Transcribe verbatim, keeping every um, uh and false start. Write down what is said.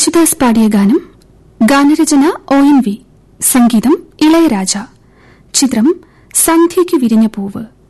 യേശുദാസ് പാടിയ ഗാനം. ഗാനരചന ഒ എൻ വി, സംഗീതം ഇളയരാജ. ചിത്രം സന്ധ്യയ്ക്ക് വിരിഞ്ഞ പൂവ്.